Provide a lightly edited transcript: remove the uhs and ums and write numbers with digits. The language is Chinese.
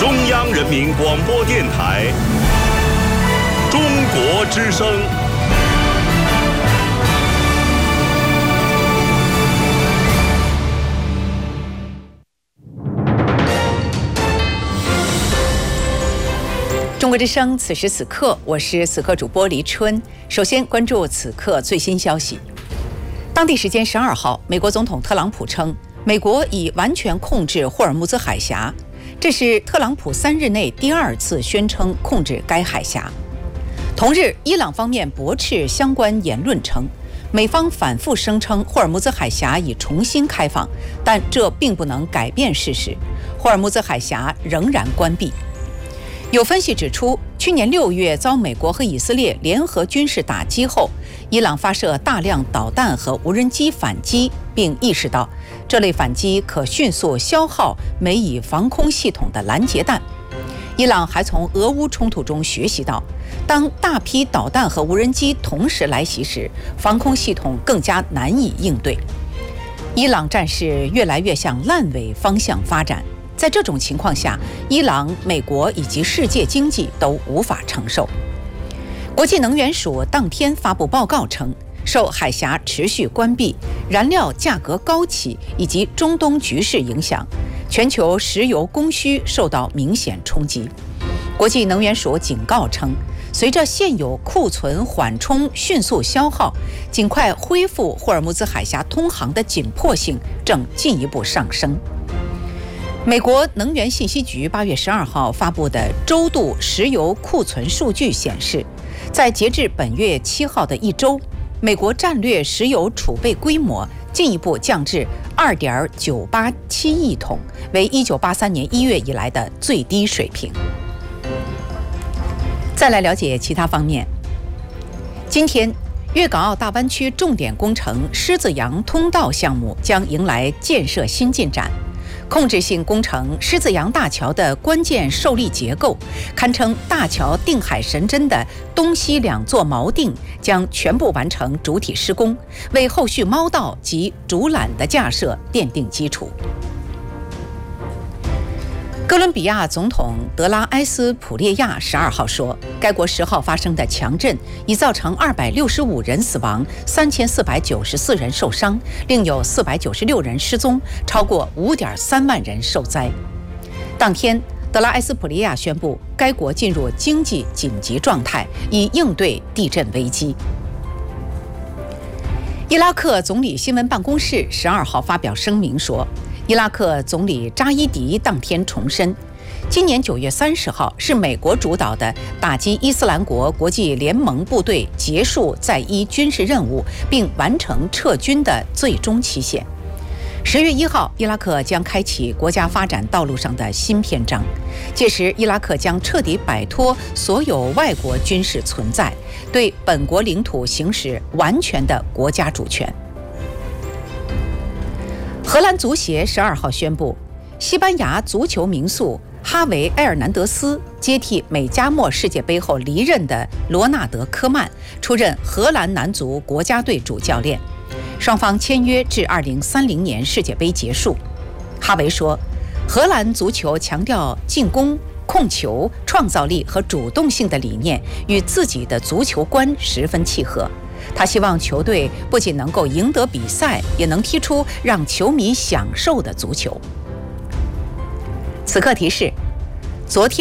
中央人民广播电台中国之声。 中国之声，此时此刻，我是此刻主播黎春。首先关注此刻最新消息。当地时间12号，美国总统特朗普称，美国已完全控制霍尔木兹海峡，这是特朗普3日内第2次宣称控制该海峡。同日，伊朗方面驳斥相关言论称，美方反复声称霍尔木兹海峡已重新开放，但这并不能改变事实，霍尔木兹海峡仍然关闭。有分析指出，去年6月遭美国和以色列联合军事打击后，伊朗发射大量导弹和无人机反击，并意识到这类反击可迅速消耗美以防空系统的拦截弹。伊朗还从俄乌冲突中学习到，当大批导弹和无人机同时来袭时，防空系统更加难以应对。伊朗战事越来越向烂尾方向发展。在这种情况下，伊朗、美国以及世界经济都无法承受。国际能源署当天发布报告称，受海峡持续关闭、燃料价格高企以及中东局势影响，全球石油供需受到明显冲击。国际能源署警告称，随着现有库存缓冲迅速消耗，尽快恢复霍尔木兹海峡通航的紧迫性正进一步上升。美国能源信息局8月12号发布的周度石油库存数据显示，在截至本月7号的一周，美国战略石油储备规模进一步降至 2.987 亿桶，为1983年1月以来的最低水平。再来了解其他方面。今天，粤港澳大湾区重点工程狮子洋通道项目将迎来建设新进展。控制性工程狮子洋大桥的关键受力结构，堪称大桥定海神针的东西2座锚定将全部完成主体施工，为后续猫道及主缆的架设奠定基础。哥伦比亚总统德拉埃斯普列亚12号说，该国10号发生的强震已造成265人死亡，3494人受伤，另有496人失踪，超过5.3万人受灾。当天，德拉埃斯普列亚宣布，该国进入经济紧急状态，以应对地震危机。伊拉克总理新闻办公室12号发表声明说，伊拉克总理扎伊迪当天重申，今年9月30号是美国主导的打击伊斯兰国国际联盟部队结束在伊军事任务并完成撤军的最终期限。10月1号，伊拉克将开启国家发展道路上的新篇章，届时伊拉克将彻底摆脱所有外国军事存在，对本国领土行使完全的国家主权。荷兰足协12号宣布，西班牙足球名宿哈维·埃尔南德斯接替美加墨世界杯后离任的罗纳德·科曼出任荷兰男足国家队主教练，双方签约至2030年世界杯结束。哈维说，荷兰足球强调进攻、控球、创造力和主动性的理念与自己的足球观十分契合。他希望球队不仅能够赢得比赛，也能踢出让球迷享受的足球。此刻提示，昨天